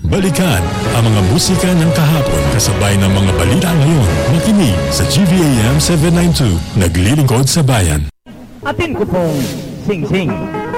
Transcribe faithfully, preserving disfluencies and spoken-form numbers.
Balikan ang mga musika ng kahapon kasabay ng mga balita ngayon. Makinig sa G V A M seven ninety-two, naglilingkod sa bayan. Atin ko pong sing-sing.